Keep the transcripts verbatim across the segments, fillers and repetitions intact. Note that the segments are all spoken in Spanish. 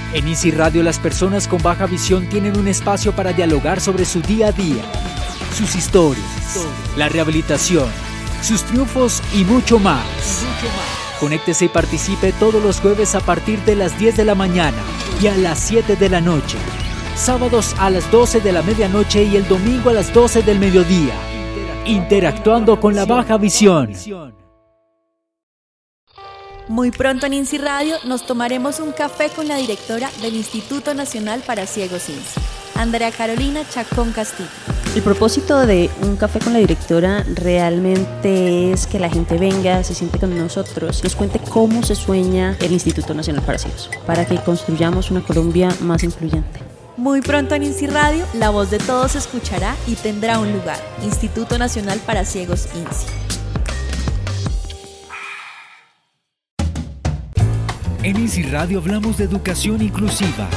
En Easy Radio, las personas con baja visión tienen un espacio para dialogar sobre su día a día, sus historias, la rehabilitación, sus triunfos y mucho más. Conéctese y participe todos los jueves a partir de las diez de la mañana y a las siete de la noche. Sábados a las doce de la medianoche y el domingo a las doce del mediodía. Interactuando con la baja visión. Muy pronto en INSI Radio nos tomaremos un café con la directora del Instituto Nacional para Ciegos INSI, Andrea Carolina Chacón Castillo. El propósito de un café con la directora realmente es que la gente venga, se siente con nosotros, nos cuente cómo se sueña el Instituto Nacional para Ciegos, para que construyamos una Colombia más incluyente. Muy pronto en INSI Radio, la voz de todos se escuchará y tendrá un lugar. Instituto Nacional para Ciegos INSI. En Easy Radio hablamos de educación inclusiva.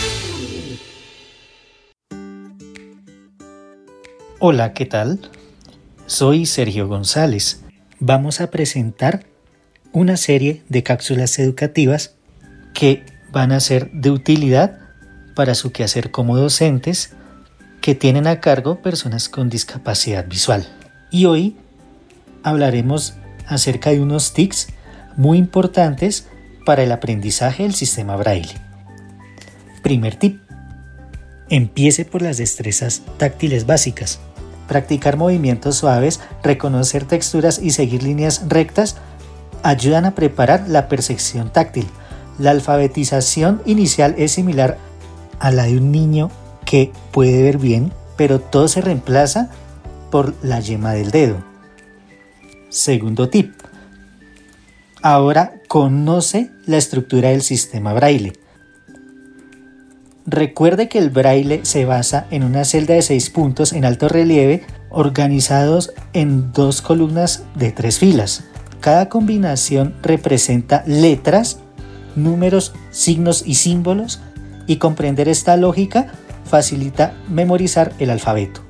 Hola, ¿qué tal? Soy Sergio González. Vamos a presentar una serie de cápsulas educativas que van a ser de utilidad para su quehacer como docentes que tienen a cargo personas con discapacidad visual. Y hoy hablaremos acerca de unos tics muy importantes para el aprendizaje del sistema Braille. Primer tip: empiece por las destrezas táctiles básicas. Practicar movimientos suaves, reconocer texturas y seguir líneas rectas ayudan a preparar la percepción táctil. La alfabetización inicial es similar a la de un niño que puede ver bien, pero todo se reemplaza por la yema del dedo. Segundo tip: ahora conoce la estructura del sistema Braille. Recuerde que el Braille se basa en una celda de seis puntos en alto relieve organizados en dos columnas de tres filas. Cada combinación representa letras, números, signos y símbolos, y comprender esta lógica facilita memorizar el alfabeto.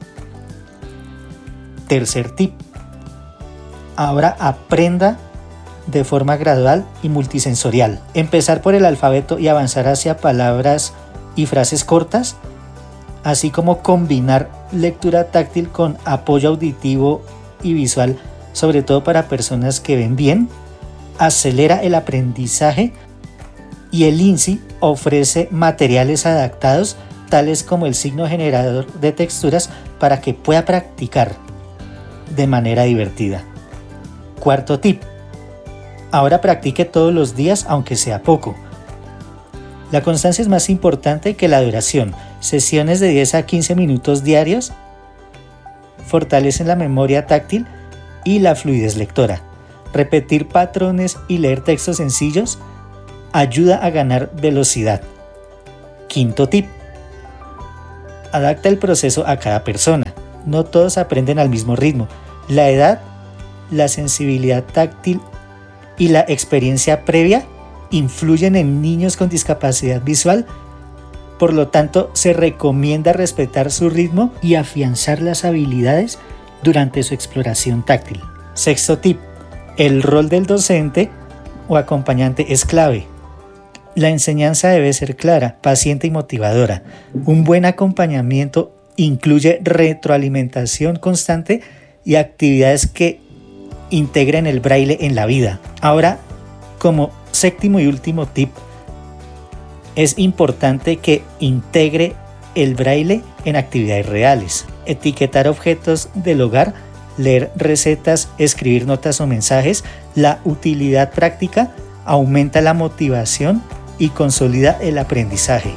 Tercer tip: ahora aprenda de forma gradual y multisensorial. Empezar por el alfabeto y avanzar hacia palabras y frases cortas, así como combinar lectura táctil con apoyo auditivo y visual, sobre todo para personas que ven bien, acelera el aprendizaje, y el INSI ofrece materiales adaptados, tales como el signo generador de texturas, para que pueda practicar de manera divertida. Cuarto tip: ahora practique todos los días, aunque sea poco. La constancia es más importante que la duración. Sesiones de diez a quince minutos diarios fortalecen la memoria táctil y la fluidez lectora. Repetir patrones y leer textos sencillos ayuda a ganar velocidad. Quinto tip: adapta el proceso a cada persona. No todos aprenden al mismo ritmo. La edad, la sensibilidad táctil y la experiencia previa influyen en niños con discapacidad visual. Por lo tanto, se recomienda respetar su ritmo y afianzar las habilidades durante su exploración táctil. Sexto tip: el rol del docente o acompañante es clave. La enseñanza debe ser clara, paciente y motivadora. Un buen acompañamiento incluye retroalimentación constante y actividades que integren el Braille en la vida. Ahora, como séptimo y último tip, es importante que integre el Braille en actividades reales. Etiquetar objetos del hogar, leer recetas, escribir notas o mensajes. La utilidad práctica aumenta la motivación y consolida el aprendizaje.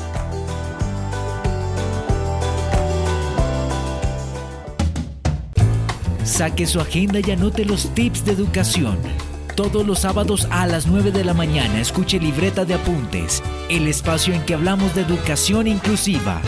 Saque su agenda y anote los tips de educación. Todos los sábados a las nueve de la mañana escuche Libreta de Apuntes, el espacio en que hablamos de educación inclusiva.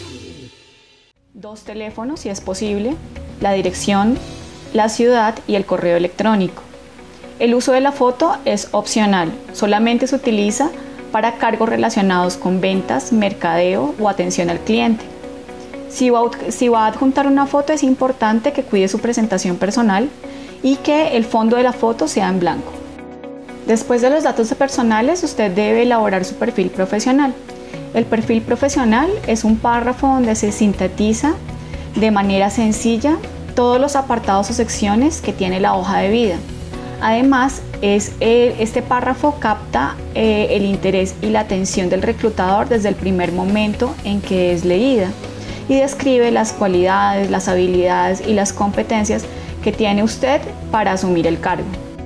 Dos teléfonos, si es posible, la dirección, la ciudad y el correo electrónico. El uso de la foto es opcional, solamente se utiliza para cargos relacionados con ventas, mercadeo o atención al cliente. Si va, si va a adjuntar una foto, es importante que cuide su presentación personal y que el fondo de la foto sea en blanco. Después de los datos personales, usted debe elaborar su perfil profesional. El perfil profesional es un párrafo donde se sintetiza de manera sencilla todos los apartados o secciones que tiene la hoja de vida. Además, es, eh, este párrafo capta eh, el interés y la atención del reclutador desde el primer momento en que es leída y describe las cualidades, las habilidades y las competencias que tiene usted para asumir el cargo.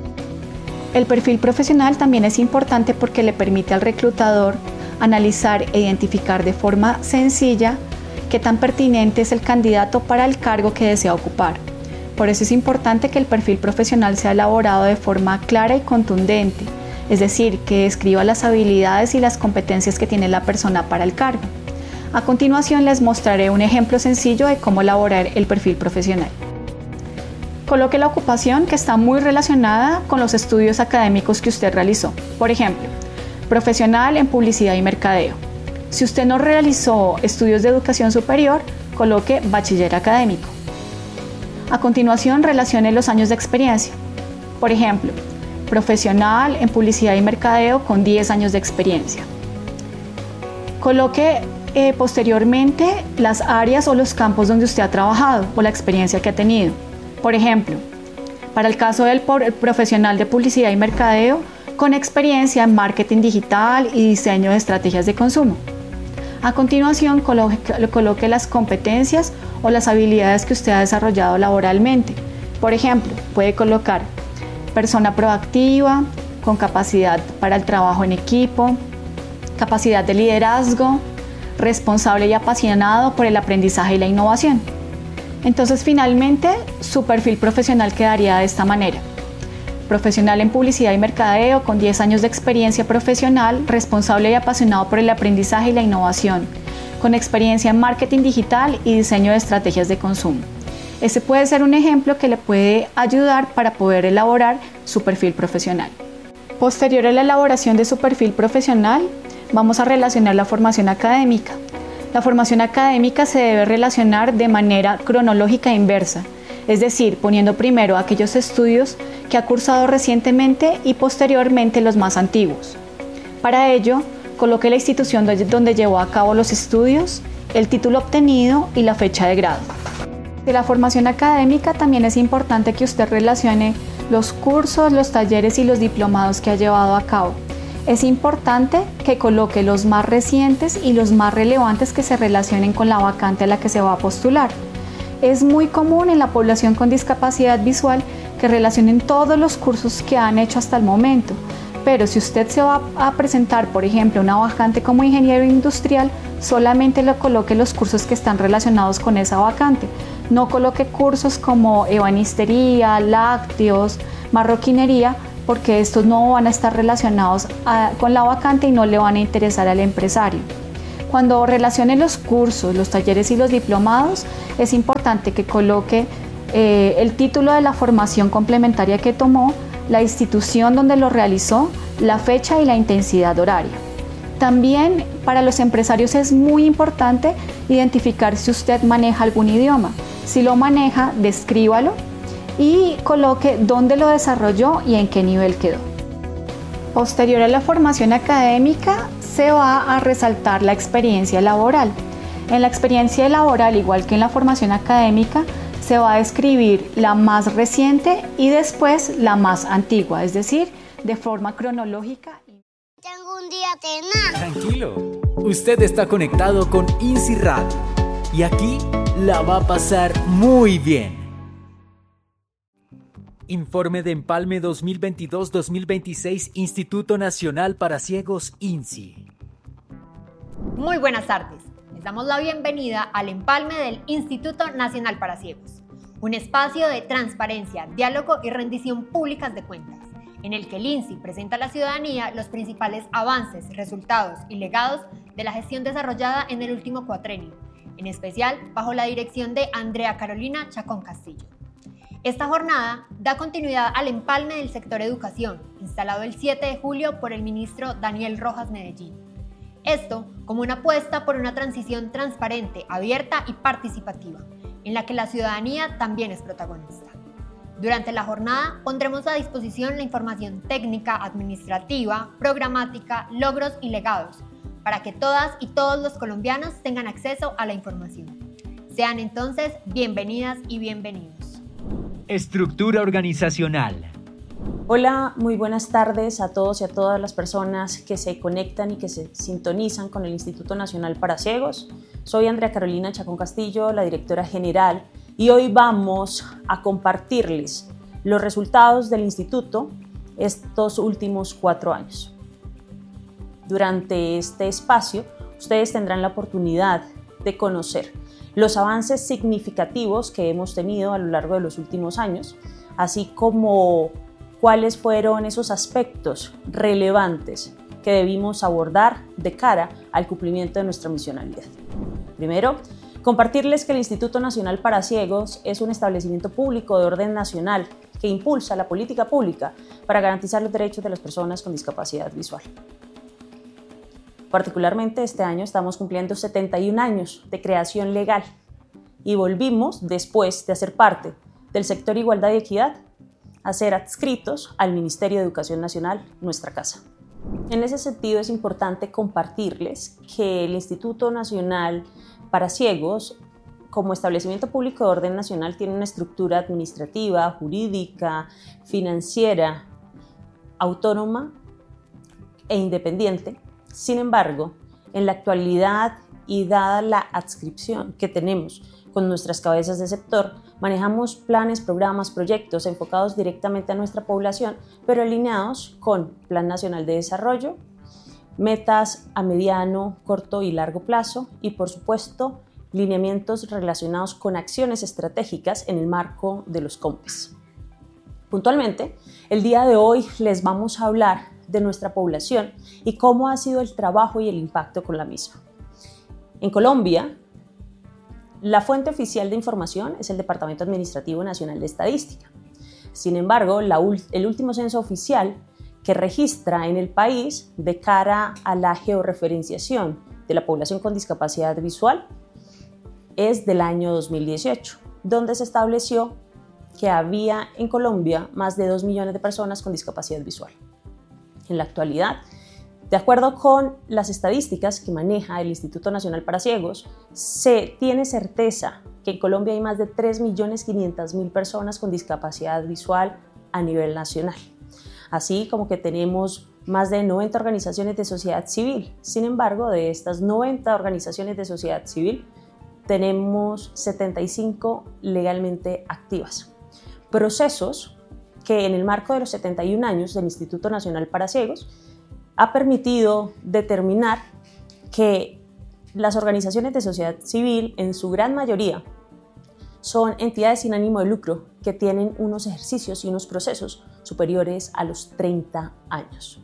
El perfil profesional también es importante porque le permite al reclutador analizar e identificar de forma sencilla qué tan pertinente es el candidato para el cargo que desea ocupar. Por eso es importante que el perfil profesional sea elaborado de forma clara y contundente, es decir, que describa las habilidades y las competencias que tiene la persona para el cargo. A continuación les mostraré un ejemplo sencillo de cómo elaborar el perfil profesional. Coloque la ocupación que está muy relacionada con los estudios académicos que usted realizó. Por ejemplo, profesional en publicidad y mercadeo. Si usted no realizó estudios de educación superior, coloque bachiller académico. A continuación, relacione los años de experiencia. Por ejemplo, profesional en publicidad y mercadeo con diez años de experiencia. Coloque eh, posteriormente las áreas o los campos donde usted ha trabajado o la experiencia que ha tenido. Por ejemplo, para el caso del profesional de publicidad y mercadeo, con experiencia en marketing digital y diseño de estrategias de consumo. A continuación, coloque, coloque las competencias o las habilidades que usted ha desarrollado laboralmente. Por ejemplo, puede colocar persona proactiva, con capacidad para el trabajo en equipo, capacidad de liderazgo, responsable y apasionado por el aprendizaje y la innovación. Entonces, finalmente, su perfil profesional quedaría de esta manera. Profesional en publicidad y mercadeo con diez años de experiencia profesional, responsable y apasionado por el aprendizaje y la innovación, con experiencia en marketing digital y diseño de estrategias de consumo. Este puede ser un ejemplo que le puede ayudar para poder elaborar su perfil profesional. Posterior a la elaboración de su perfil profesional, vamos a relacionar la formación académica. La formación académica se debe relacionar de manera cronológica inversa, es decir, poniendo primero aquellos estudios que ha cursado recientemente y posteriormente los más antiguos. Para ello, coloque la institución donde llevó a cabo los estudios, el título obtenido y la fecha de grado. De la formación académica también es importante que usted relacione los cursos, los talleres y los diplomados que ha llevado a cabo. Es importante que coloque los más recientes y los más relevantes que se relacionen con la vacante a la que se va a postular. Es muy común en la población con discapacidad visual que relacionen todos los cursos que han hecho hasta el momento, pero si usted se va a presentar, por ejemplo, una vacante como ingeniero industrial, solamente le coloque los cursos que están relacionados con esa vacante. No coloque cursos como ebanistería, lácteos, marroquinería, porque estos no van a estar relacionados a, con la vacante y no le van a interesar al empresario. Cuando relacione los cursos, los talleres y los diplomados, es importante que coloque eh, el título de la formación complementaria que tomó, la institución donde lo realizó, la fecha y la intensidad horaria. También para los empresarios es muy importante identificar si usted maneja algún idioma. Si lo maneja, descríbalo y coloque dónde lo desarrolló y en qué nivel quedó. Posterior a la formación académica, se va a resaltar la experiencia laboral. En la experiencia laboral, igual que en la formación académica, se va a describir la más reciente y después la más antigua, es decir, de forma cronológica. Tengo un día tenaz. Tranquilo, usted está conectado con INSI Radio y aquí la va a pasar muy bien. Informe de Empalme dos mil veintidós dos mil veintiséis, Instituto Nacional para Ciegos, INSI. Muy buenas tardes. Les damos la bienvenida al Empalme del Instituto Nacional para Ciegos, un espacio de transparencia, diálogo y rendición públicas de cuentas, en el que el INSI presenta a la ciudadanía los principales avances, resultados y legados de la gestión desarrollada en el último cuatrenio, en especial bajo la dirección de Andrea Carolina Chacón Castillo. Esta jornada da continuidad al empalme del sector educación, instalado el siete de julio por el ministro Daniel Rojas Medellín. Esto como una apuesta por una transición transparente, abierta y participativa, en la que la ciudadanía también es protagonista. Durante la jornada pondremos a disposición la información técnica, administrativa, programática, logros y legados, para que todas y todos los colombianos tengan acceso a la información. Sean entonces bienvenidas y bienvenidos. Estructura organizacional. Hola, muy buenas tardes a todos y a todas las personas que se conectan y que se sintonizan con el Instituto Nacional para Ciegos. Soy Andrea Carolina Chacón Castillo, la directora general, y hoy vamos a compartirles los resultados del instituto estos últimos cuatro años. Durante este espacio, ustedes tendrán la oportunidad de conocer los avances significativos que hemos tenido a lo largo de los últimos años, así como cuáles fueron esos aspectos relevantes que debimos abordar de cara al cumplimiento de nuestra misionalidad. Primero, compartirles que el Instituto Nacional para Ciegos es un establecimiento público de orden nacional que impulsa la política pública para garantizar los derechos de las personas con discapacidad visual. Particularmente este año estamos cumpliendo setenta y un años de creación legal y volvimos, después de hacer parte del sector Igualdad y Equidad, a ser adscritos al Ministerio de Educación Nacional, nuestra casa. En ese sentido es importante compartirles que el Instituto Nacional para Ciegos, como establecimiento público de orden nacional, tiene una estructura administrativa, jurídica, financiera, autónoma e independiente. Sin embargo, en la actualidad y dada la adscripción que tenemos con nuestras cabezas de sector, manejamos planes, programas, proyectos enfocados directamente a nuestra población, pero alineados con Plan Nacional de Desarrollo, metas a mediano, corto y largo plazo y, por supuesto, lineamientos relacionados con acciones estratégicas en el marco de los COMPES. Puntualmente, el día de hoy les vamos a hablar de nuestra población y cómo ha sido el trabajo y el impacto con la misma. En Colombia, la fuente oficial de información es el Departamento Administrativo Nacional de Estadística. Sin embargo, la, el último censo oficial que registra en el país de cara a la georreferenciación de la población con discapacidad visual es del año dos mil dieciocho, donde se estableció que había en Colombia más de dos millones de personas con discapacidad visual. En la actualidad, de acuerdo con las estadísticas que maneja el Instituto Nacional para Ciegos, se tiene certeza que en Colombia hay más de tres millones quinientas mil personas con discapacidad visual a nivel nacional. Así como que tenemos más de noventa organizaciones de sociedad civil. Sin embargo, de estas noventa organizaciones de sociedad civil, tenemos setenta y cinco legalmente activas. Procesos que en el marco de los setenta y un años del Instituto Nacional para Ciegos ha permitido determinar que las organizaciones de sociedad civil, en su gran mayoría, son entidades sin ánimo de lucro que tienen unos ejercicios y unos procesos superiores a los treinta años.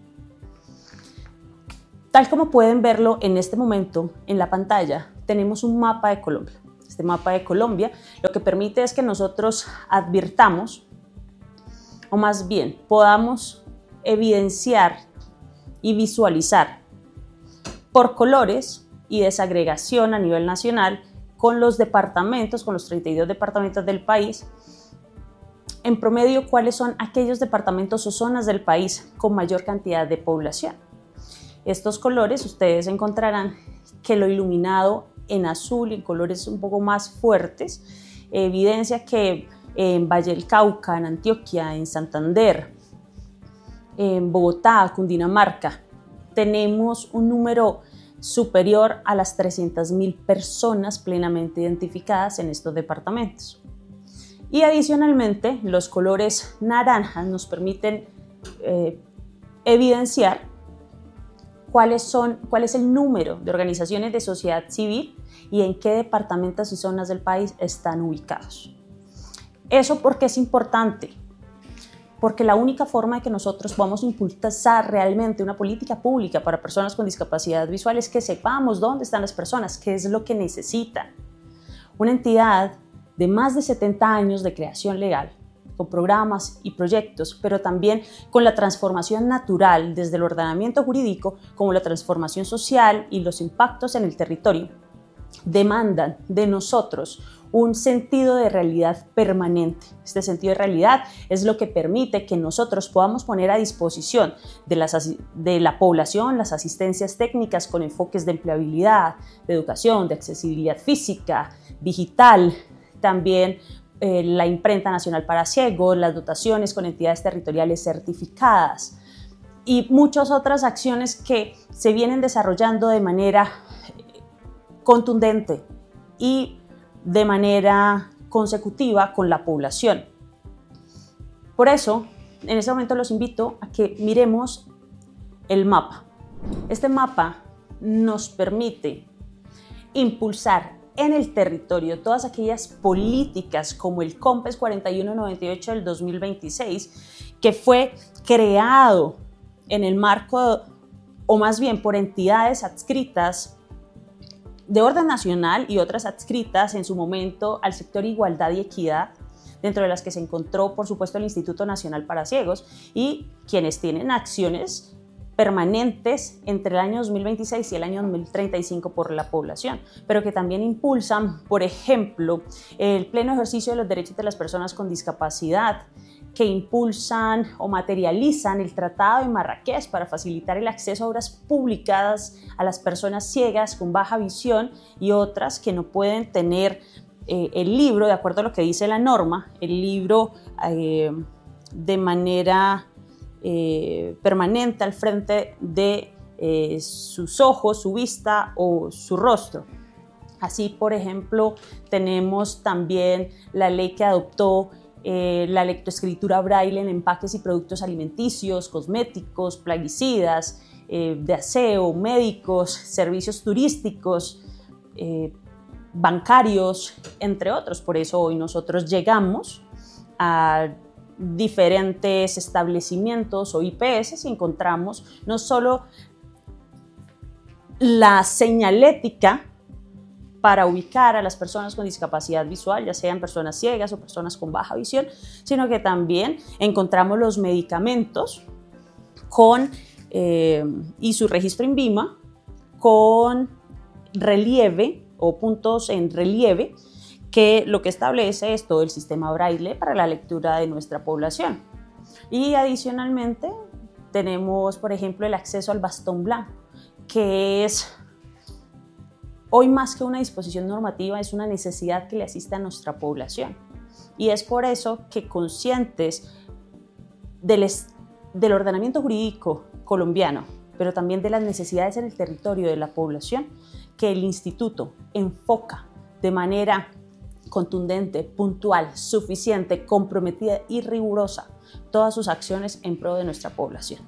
Tal como pueden verlo en este momento en la pantalla, tenemos un mapa de Colombia. Este mapa de Colombia lo que permite es que nosotros advirtamos, o más bien podamos evidenciar y visualizar por colores y desagregación a nivel nacional con los departamentos, con los treinta y dos departamentos del país, en promedio cuáles son aquellos departamentos o zonas del país con mayor cantidad de población. Estos colores ustedes encontrarán que lo iluminado en azul y en colores un poco más fuertes evidencia que en Valle del Cauca, en Antioquia, en Santander, en Bogotá, Cundinamarca, tenemos un número superior a las trescientas mil personas plenamente identificadas en estos departamentos. Y adicionalmente, los colores naranjas nos permiten eh, evidenciar cuáles son, cuál es el número de organizaciones de sociedad civil y en qué departamentos y zonas del país están ubicados. ¿Eso por qué es importante? Porque la única forma de que nosotros podamos impulsar realmente una política pública para personas con discapacidad visual es que sepamos dónde están las personas, qué es lo que necesitan. Una entidad de más de setenta años de creación legal, con programas y proyectos, pero también con la transformación natural desde el ordenamiento jurídico como la transformación social y los impactos en el territorio, demandan de nosotros un sentido de realidad permanente. Este sentido de realidad es lo que permite que nosotros podamos poner a disposición de, las, de la población las asistencias técnicas con enfoques de empleabilidad, de educación, de accesibilidad física, digital, también eh, la imprenta nacional para ciegos, las dotaciones con entidades territoriales certificadas y muchas otras acciones que se vienen desarrollando de manera contundente y de manera consecutiva con la población. Por eso, en este momento los invito a que miremos el mapa. Este mapa nos permite impulsar en el territorio todas aquellas políticas como el COMPES cuarenta y uno noventa y ocho del dos mil veintiséis, que fue creado en el marco, o más bien por entidades adscritas de orden nacional y otras adscritas en su momento al sector Igualdad y Equidad, dentro de las que se encontró, por supuesto, el Instituto Nacional para Ciegos y quienes tienen acciones permanentes entre el año dos mil veintiséis y el año dos mil treinta y cinco por la población, pero que también impulsan, por ejemplo, el pleno ejercicio de los derechos de las personas con discapacidad, que impulsan o materializan el Tratado de Marrakech para facilitar el acceso a obras públicas a las personas ciegas con baja visión y otras que no pueden tener eh, el libro, de acuerdo a lo que dice la norma, el libro eh, de manera eh, permanente al frente de eh, sus ojos, su vista o su rostro. Así, por ejemplo, tenemos también la ley que adoptó Eh, la lectoescritura braille en empaques y productos alimenticios, cosméticos, plaguicidas, eh, de aseo, médicos, servicios turísticos, eh, bancarios, entre otros. Por eso hoy nosotros llegamos a diferentes establecimientos o I P S y encontramos no solo la señalética para ubicar a las personas con discapacidad visual, ya sean personas ciegas o personas con baja visión, sino que también encontramos los medicamentos con, eh, y su registro INVIMA con relieve o puntos en relieve, que lo que establece es todo el sistema braille para la lectura de nuestra población. Y adicionalmente tenemos, por ejemplo, el acceso al bastón blanco, que es hoy más que una disposición normativa, es una necesidad que le asiste a nuestra población. Y es por eso que, conscientes del, del ordenamiento jurídico colombiano, pero también de las necesidades en el territorio de la población, que el instituto enfoca de manera contundente, puntual, suficiente, comprometida y rigurosa todas sus acciones en pro de nuestra población.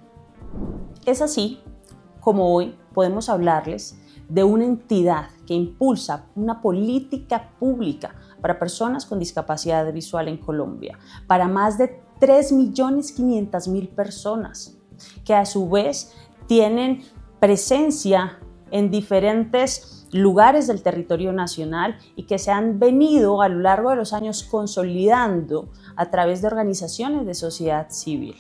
Es así como hoy podemos hablarles de una entidad que impulsa una política pública para personas con discapacidad visual en Colombia, para más de tres millones quinientas mil personas, que a su vez tienen presencia en diferentes lugares del territorio nacional y que se han venido a lo largo de los años consolidando a través de organizaciones de sociedad civil.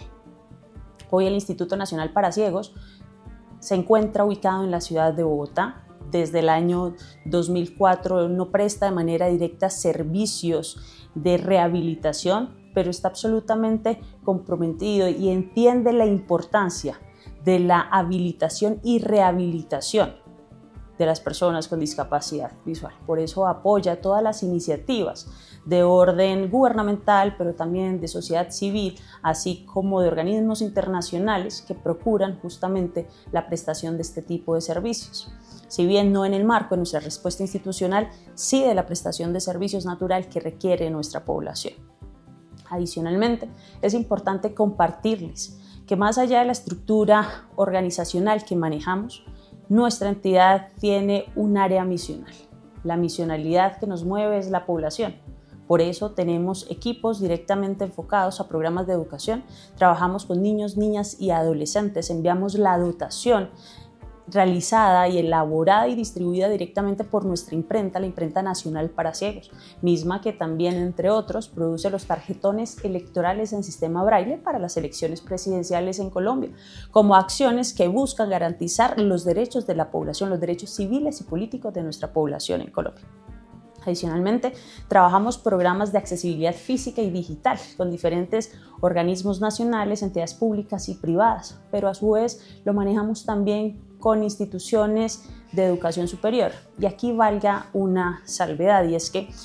Hoy el Instituto Nacional para Ciegos se encuentra ubicado en la ciudad de Bogotá. Desde el año dos mil cuatro no presta de manera directa servicios de rehabilitación, pero está absolutamente comprometido y entiende la importancia de la habilitación y rehabilitación de las personas con discapacidad visual. Por eso apoya todas las iniciativas de orden gubernamental, pero también de sociedad civil, así como de organismos internacionales que procuran justamente la prestación de este tipo de servicios. Si bien no en el marco de nuestra respuesta institucional, sí de la prestación de servicios natural que requiere nuestra población. Adicionalmente, es importante compartirles que más allá de la estructura organizacional que manejamos, nuestra entidad tiene un área misional. La misionalidad que nos mueve es la población. Por eso tenemos equipos directamente enfocados a programas de educación, trabajamos con niños, niñas y adolescentes, enviamos la dotación realizada y elaborada y distribuida directamente por nuestra imprenta, la Imprenta Nacional para Ciegos, misma que también, entre otros, produce los tarjetones electorales en sistema braille para las elecciones presidenciales en Colombia, como acciones que buscan garantizar los derechos de la población, los derechos civiles y políticos de nuestra población en Colombia. Adicionalmente, trabajamos programas de accesibilidad física y digital con diferentes organismos nacionales, entidades públicas y privadas, pero a su vez lo manejamos también con instituciones de educación superior. Y aquí valga una salvedad, y es que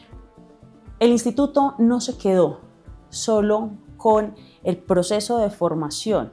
el instituto no se quedó solo con el proceso de formación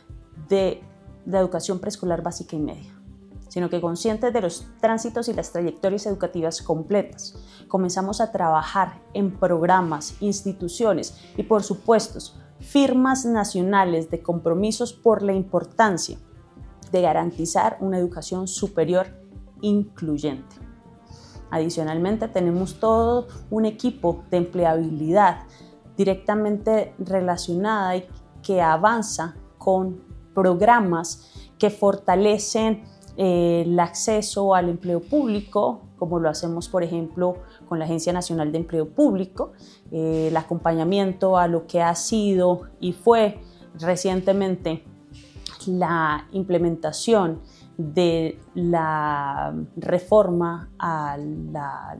de la educación preescolar básica y media, sino que conscientes de los tránsitos y las trayectorias educativas completas, comenzamos a trabajar en programas, instituciones y, por supuesto, firmas nacionales de compromisos por la importancia de garantizar una educación superior incluyente. Adicionalmente, tenemos todo un equipo de empleabilidad directamente relacionada y que avanza con programas que fortalecen eh, el acceso al empleo público, como lo hacemos, por ejemplo, con la Agencia Nacional de Empleo Público, eh, el acompañamiento a lo que ha sido y fue recientemente la implementación de la reforma a la,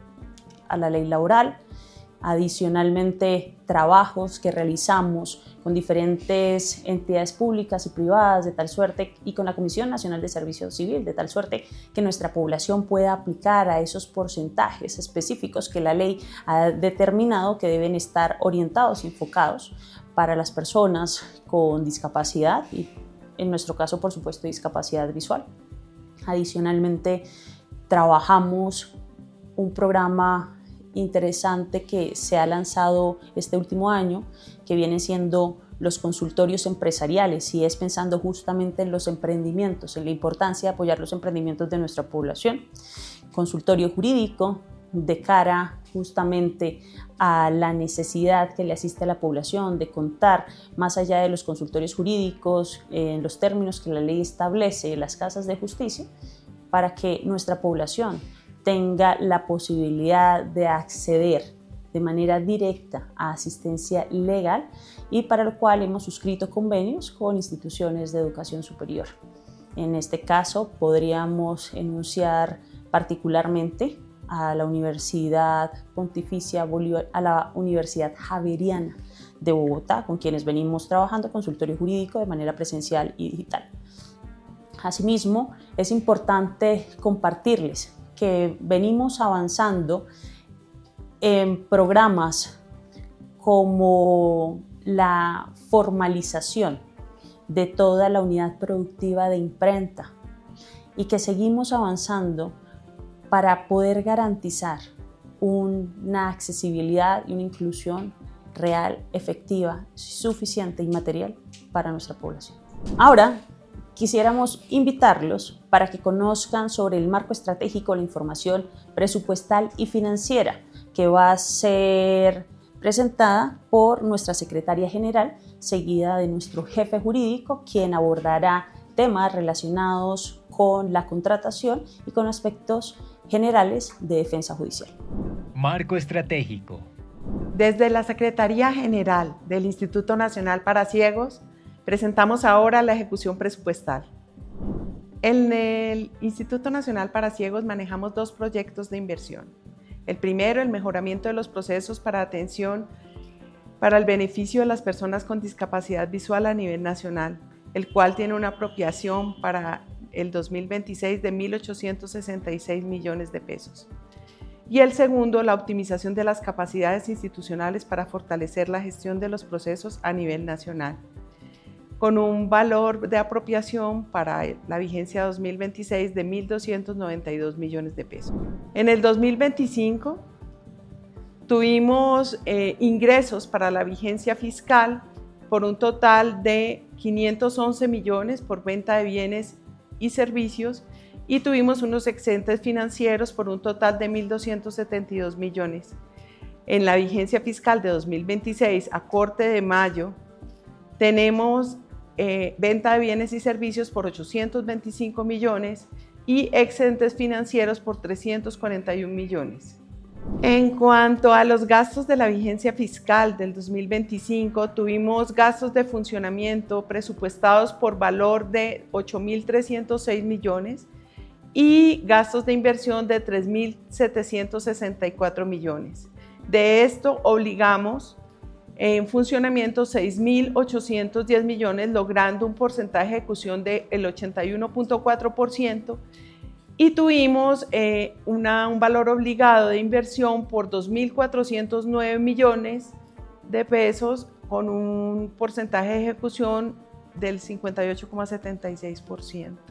a la ley laboral. Adicionalmente, trabajos que realizamos con diferentes entidades públicas y privadas de tal suerte y con la Comisión Nacional de Servicio Civil de tal suerte que nuestra población pueda aplicar a esos porcentajes específicos que la ley ha determinado que deben estar orientados y enfocados para las personas con discapacidad y, en nuestro caso, por supuesto, discapacidad visual. Adicionalmente, trabajamos un programa interesante que se ha lanzado este último año, que vienen siendo los consultorios empresariales, y es pensando justamente en los emprendimientos, en la importancia de apoyar los emprendimientos de nuestra población. Consultorio jurídico de cara justamente a la necesidad que le asiste a la población de contar más allá de los consultorios jurídicos en los términos que la ley establece, las casas de justicia, para que nuestra población tenga la posibilidad de acceder de manera directa a asistencia legal, y para lo cual hemos suscrito convenios con instituciones de educación superior. En este caso podríamos enunciar particularmente a la Universidad Pontificia Bolívar, a la Universidad Javeriana de Bogotá, con quienes venimos trabajando consultorio jurídico de manera presencial y digital. Asimismo, es importante compartirles que venimos avanzando en programas como la formalización de toda la unidad productiva de imprenta, y que seguimos avanzando para poder garantizar una accesibilidad y una inclusión real, efectiva, suficiente y material para nuestra población. Ahora, quisiéramos invitarlos para que conozcan sobre el marco estratégico, la información presupuestal y financiera que va a ser presentada por nuestra secretaria general, seguida de nuestro jefe jurídico, quien abordará temas relacionados con la contratación y con aspectos generales de defensa judicial. Marco estratégico. Desde la Secretaría General del Instituto Nacional para Ciegos, presentamos ahora la ejecución presupuestal. En el Instituto Nacional para Ciegos manejamos dos proyectos de inversión. El primero, el mejoramiento de los procesos para atención para el beneficio de las personas con discapacidad visual a nivel nacional, el cual tiene una apropiación para el dos mil veintiséis de mil ochocientos sesenta y seis millones de pesos. Y el segundo, la optimización de las capacidades institucionales para fortalecer la gestión de los procesos a nivel nacional, con un valor de apropiación para la vigencia dos mil veintiséis de mil doscientos noventa y dos millones de pesos. En el dos mil veinticinco tuvimos eh, ingresos para la vigencia fiscal por un total de quinientos once millones por venta de bienes y servicios, y tuvimos unos excedentes financieros por un total de mil doscientos setenta y dos millones. En la vigencia fiscal de dos mil veintiséis, a corte de mayo, tenemos eh, venta de bienes y servicios por ochocientos veinticinco millones y excedentes financieros por trescientos cuarenta y un millones. En cuanto a los gastos de la vigencia fiscal del dos mil veinticinco, tuvimos gastos de funcionamiento presupuestados por valor de ocho mil trescientos seis millones y gastos de inversión de tres mil setecientos sesenta y cuatro millones. De esto obligamos en funcionamiento seis mil ochocientos diez millones, logrando un porcentaje de ejecución del ochenta y uno punto cuatro por ciento, y tuvimos eh, una, un valor obligado de inversión por dos mil cuatrocientos nueve millones de pesos con un porcentaje de ejecución del cincuenta y ocho coma setenta y seis por ciento.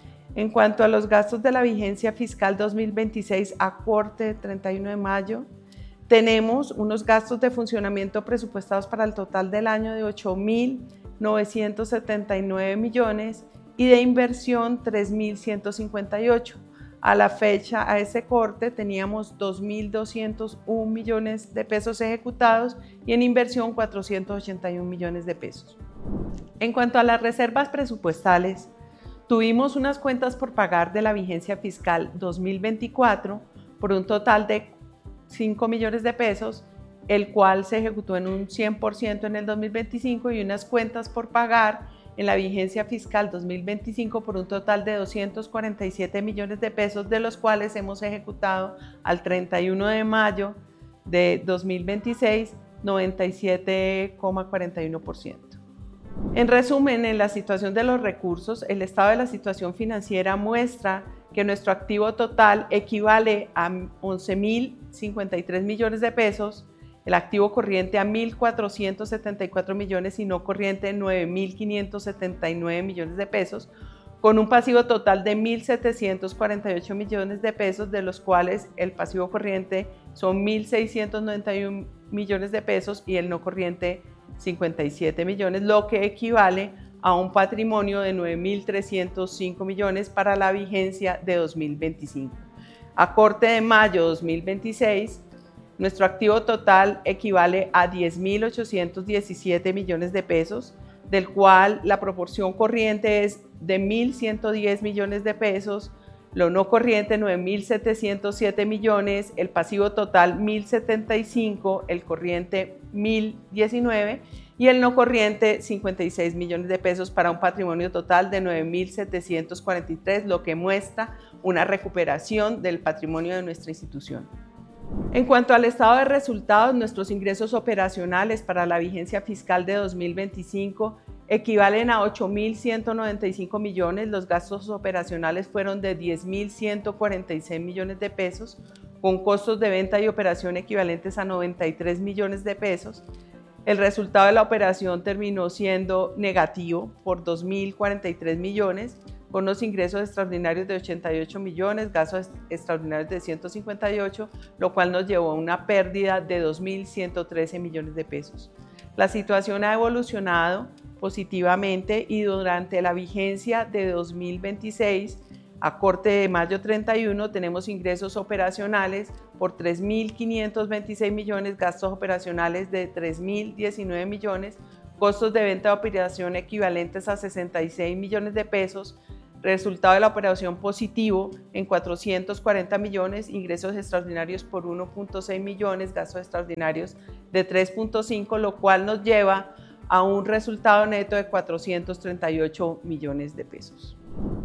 En cuanto a los gastos de la vigencia fiscal dos mil veintiséis a corte treinta y uno de mayo, tenemos unos gastos de funcionamiento presupuestados para el total del año de ocho mil novecientos setenta y nueve millones y de inversión tres mil ciento cincuenta y ocho. A la fecha, a ese corte, teníamos dos mil doscientos un millones de pesos ejecutados y en inversión cuatrocientos ochenta y un millones de pesos. En cuanto a las reservas presupuestales, tuvimos unas cuentas por pagar de la vigencia fiscal dos mil veinticuatro por un total de cinco millones de pesos, el cual se ejecutó en un cien por ciento en el dos mil veinticinco, y unas cuentas por pagar en la vigencia fiscal dos mil veinticinco por un total de doscientos cuarenta y siete millones de pesos, de los cuales hemos ejecutado al treinta y uno de mayo de dos mil veintiséis noventa y siete coma cuarenta y uno por ciento. En resumen, en la situación de los recursos, el estado de la situación financiera muestra que nuestro activo total equivale a once mil cincuenta y tres millones de pesos, el activo corriente a mil cuatrocientos setenta y cuatro millones y no corriente nueve mil quinientos setenta y nueve millones de pesos, con un pasivo total de mil setecientos cuarenta y ocho millones de pesos, de los cuales el pasivo corriente son mil seiscientos noventa y uno millones de pesos y el no corriente cincuenta y siete millones, lo que equivale a un patrimonio de nueve mil trescientos cinco millones para la vigencia de dos mil veinticinco. A corte de mayo dos mil veintiséis, nuestro activo total equivale a diez mil ochocientos diecisiete millones de pesos, del cual la proporción corriente es de mil ciento diez millones de pesos, lo no corriente nueve mil setecientos siete millones, el pasivo total mil setenta y cinco, el corriente mil diecinueve y el no corriente cincuenta y seis millones de pesos, para un patrimonio total de nueve mil setecientos cuarenta y tres, lo que muestra una recuperación del patrimonio de nuestra institución. En cuanto al estado de resultados, nuestros ingresos operacionales para la vigencia fiscal de dos mil veinticinco equivalen a ocho mil ciento noventa y cinco millones, los gastos operacionales fueron de diez mil ciento cuarenta y seis millones de pesos, con costos de venta y operación equivalentes a noventa y tres millones de pesos. El resultado de la operación terminó siendo negativo por dos mil cuarenta y tres millones, con unos ingresos extraordinarios de ochenta y ocho millones, gastos extraordinarios de ciento cincuenta y ocho, lo cual nos llevó a una pérdida de dos mil ciento trece millones de pesos. La situación ha evolucionado positivamente y durante la vigencia de dos mil veintiséis, a corte de mayo treinta y uno, tenemos ingresos operacionales por tres mil quinientos veintiséis millones, gastos operacionales de tres mil diecinueve millones, costos de venta de operación equivalentes a sesenta y seis millones de pesos, resultado de la operación positivo en cuatrocientos cuarenta millones, ingresos extraordinarios por uno punto seis millones, gastos extraordinarios de tres punto cinco, lo cual nos lleva a un resultado neto de cuatrocientos treinta y ocho millones de pesos.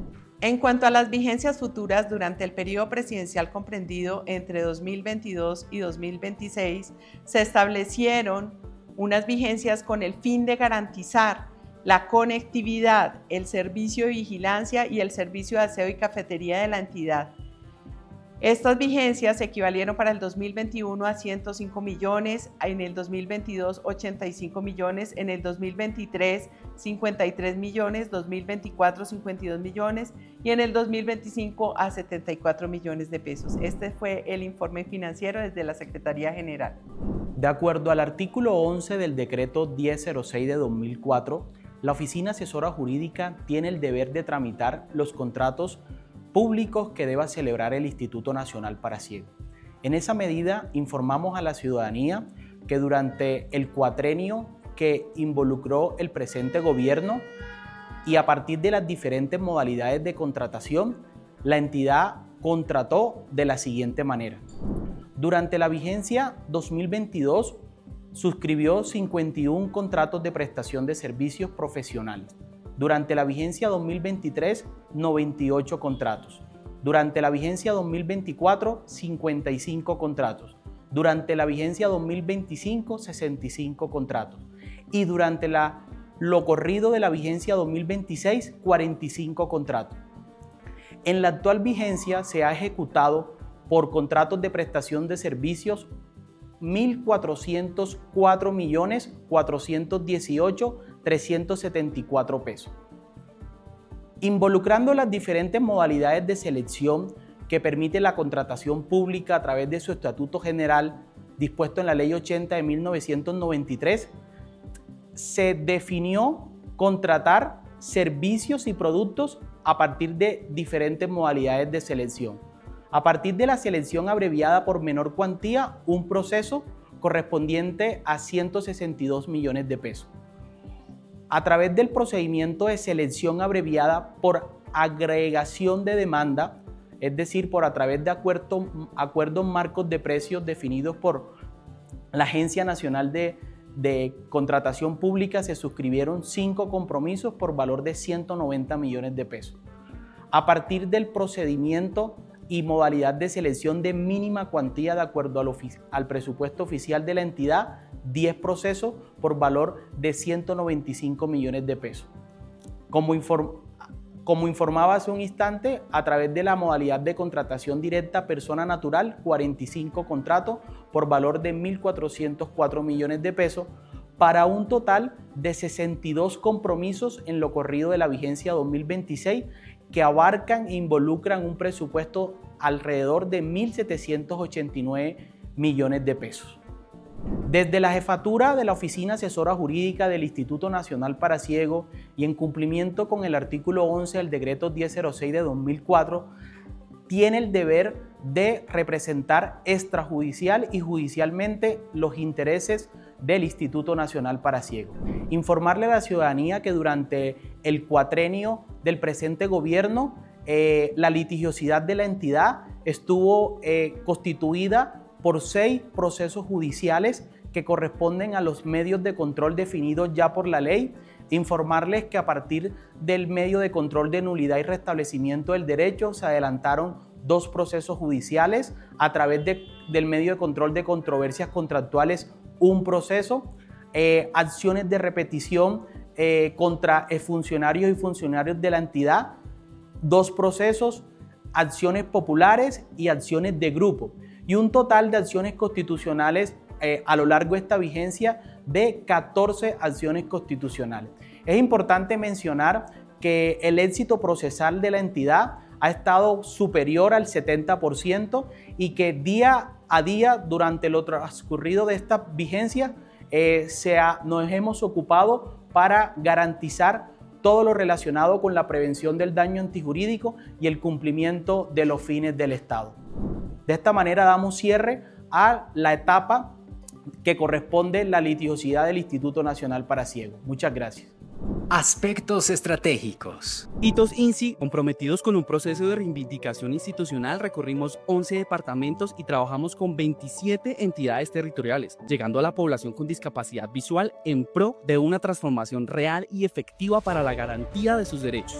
En cuanto a las vigencias futuras, durante el periodo presidencial comprendido entre dos mil veintidós y dos mil veintiséis, se establecieron unas vigencias con el fin de garantizar la conectividad, el servicio de vigilancia y el servicio de aseo y cafetería de la entidad. Estas vigencias equivalieron para el dos mil veintiuno a ciento cinco millones, en el dos mil veintidós ochenta y cinco millones, en el dos mil veintitrés cincuenta y tres millones, dos mil veinticuatro cincuenta y dos millones y en el dos mil veinticinco a setenta y cuatro millones de pesos. Este fue el informe financiero desde la Secretaría General. De acuerdo al artículo once del decreto diez cero seis de dos mil cuatro, la Oficina Asesora Jurídica tiene el deber de tramitar los contratos públicos que deba celebrar el Instituto Nacional para Ciegos. En esa medida, informamos a la ciudadanía que durante el cuatrenio que involucró el presente gobierno y a partir de las diferentes modalidades de contratación, la entidad contrató de la siguiente manera. Durante la vigencia dos mil veintidós, suscribió cincuenta y uno contratos de prestación de servicios profesionales. Durante la vigencia dos mil veintitrés, noventa y ocho contratos. Durante la vigencia dos mil veinticuatro, cincuenta y cinco contratos. Durante la vigencia dos mil veinticinco, sesenta y cinco contratos. Y durante la, lo corrido de la vigencia dos mil veintiséis, cuarenta y cinco contratos. En la actual vigencia se ha ejecutado por contratos de prestación de servicios mil cuatrocientos cuatro millones cuatrocientos dieciocho mil trescientos setenta y cuatro pesos. Involucrando las diferentes modalidades de selección que permite la contratación pública a través de su estatuto general dispuesto en la Ley ochenta de mil novecientos noventa y tres, se definió contratar servicios y productos a partir de diferentes modalidades de selección. A partir de la selección abreviada por menor cuantía, un proceso correspondiente a ciento sesenta y dos millones de pesos. A través del procedimiento de selección abreviada por agregación de demanda, es decir, por a través de acuerdo, acuerdos marcos de precios definidos por la Agencia Nacional de, de Contratación Pública, se suscribieron cinco compromisos por valor de ciento noventa millones de pesos. A partir del procedimiento y modalidad de selección de mínima cuantía de acuerdo al, al presupuesto oficial de la entidad, diez procesos por valor de ciento noventa y cinco millones de pesos. Como, inform, como informaba hace un instante, a través de la modalidad de contratación directa persona natural, cuarenta y cinco contratos por valor de mil cuatrocientos cuatro millones de pesos, para un total de sesenta y dos compromisos en lo corrido de la vigencia dos mil veintiséis, que abarcan e involucran un presupuesto alrededor de mil setecientos ochenta y nueve millones de pesos. Desde la jefatura de la Oficina Asesora Jurídica del Instituto Nacional para Ciegos y en cumplimiento con el artículo once del Decreto diez cero seis de dos mil cuatro, tiene el deber de representar extrajudicial y judicialmente los intereses del Instituto Nacional para Ciegos. Informarle a la ciudadanía que durante el cuatrenio del presente gobierno, eh, la litigiosidad de la entidad estuvo eh, constituida por seis procesos judiciales que corresponden a los medios de control definidos ya por la ley. Informarles que a partir del medio de control de nulidad y restablecimiento del derecho se adelantaron dos procesos judiciales, a través de, del medio de control de controversias contractuales un proceso, eh, acciones de repetición eh, contra funcionarios y funcionarios de la entidad, dos procesos, acciones populares y acciones de grupo, y un total de acciones constitucionales eh, a lo largo de esta vigencia de catorce acciones constitucionales. Es importante mencionar que el éxito procesal de la entidad ha estado superior al setenta por ciento y que día a día durante lo transcurrido de esta vigencia eh, se ha, nos hemos ocupado para garantizar todo lo relacionado con la prevención del daño antijurídico y el cumplimiento de los fines del Estado. De esta manera damos cierre a la etapa que corresponde la litigiosidad del Instituto Nacional para Ciegos. Muchas gracias. Aspectos estratégicos. Hitos INSI, comprometidos con un proceso de reivindicación institucional, recorrimos once departamentos y trabajamos con veintisiete entidades territoriales, llegando a la población con discapacidad visual en pro de una transformación real y efectiva para la garantía de sus derechos.